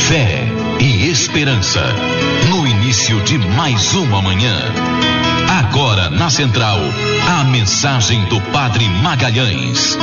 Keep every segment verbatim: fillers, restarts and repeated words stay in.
Fé e esperança, no início de mais uma manhã. Agora na Central, a mensagem do Padre Magalhães.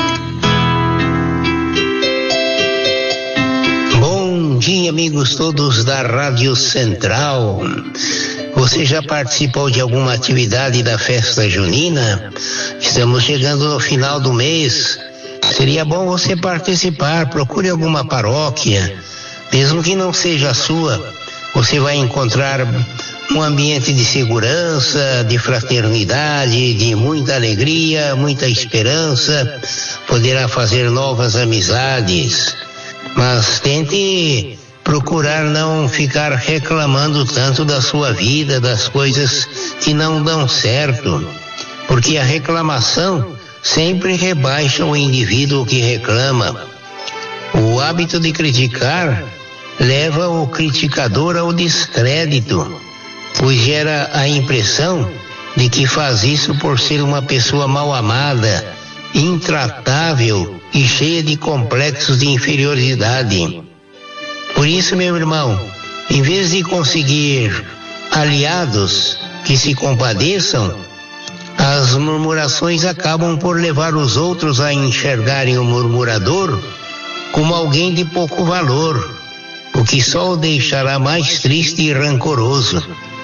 Bom dia, amigos todos da Rádio Central. Você já participou de alguma atividade da festa junina? Estamos chegando no final do mês. Seria bom você participar. Procure alguma paróquia, mesmo que não seja a sua. Você vai encontrar um ambiente de segurança, de fraternidade, de muita alegria, muita esperança. Poderá fazer novas amizades. Mas tente procurar não ficar reclamando tanto da sua vida, das coisas que não dão certo, porque a reclamação sempre rebaixa o indivíduo que reclama. O hábito de criticar leva o criticador ao descrédito, pois gera a impressão de que faz isso por ser uma pessoa mal amada, intratável e cheia de complexos de inferioridade. Por isso, meu irmão, em vez de conseguir aliados que se compadeçam, as murmurações acabam por levar os outros a enxergarem o murmurador como alguém de pouco valor, o que só o deixará mais triste e rancoroso.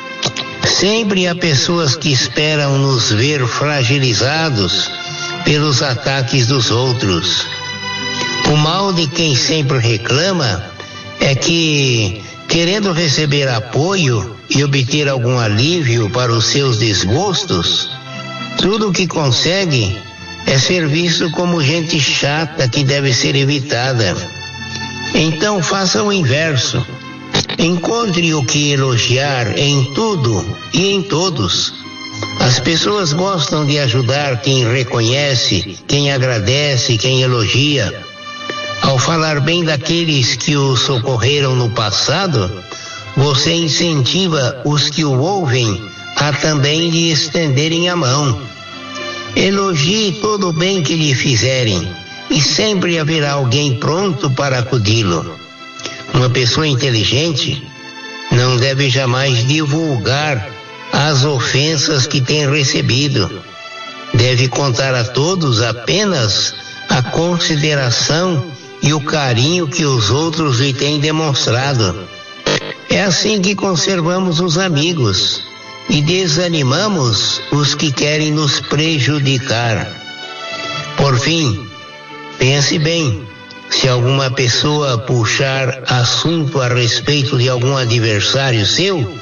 Sempre há pessoas que esperam nos ver fragilizados pelos ataques dos outros. O mal de quem sempre reclama é que, querendo receber apoio e obter algum alívio para os seus desgostos, tudo o que consegue é ser visto como gente chata que deve ser evitada. Então faça o inverso. Encontre o que elogiar em tudo e em todos. As pessoas gostam de ajudar quem reconhece, quem agradece, quem elogia. Ao falar bem daqueles que o socorreram no passado, você incentiva os que o ouvem a também lhe estenderem a mão. Elogie todo o bem que lhe fizerem, e sempre haverá alguém pronto para acudi-lo. Uma pessoa inteligente não deve jamais divulgar as ofensas que tem recebido. Deve contar a todos apenas a consideração e o carinho que os outros lhe têm demonstrado. É assim que conservamos os amigos e desanimamos os que querem nos prejudicar. Por fim, pense bem, se alguma pessoa puxar assunto a respeito de algum adversário seu,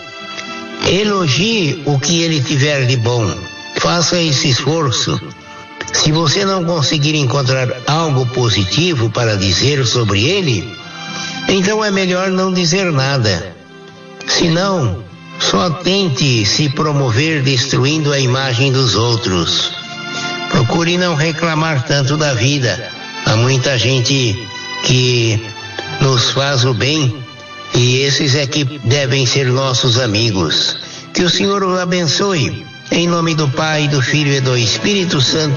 elogie o que ele tiver de bom. Faça esse esforço. Se você não conseguir encontrar algo positivo para dizer sobre ele, então é melhor não dizer nada. Se não, só tente se promover destruindo a imagem dos outros. Procure não reclamar tanto da vida. Há muita gente que nos faz o bem e esses é que devem ser nossos amigos. Que o Senhor o abençoe. Em nome do Pai, do Filho e do Espírito Santo.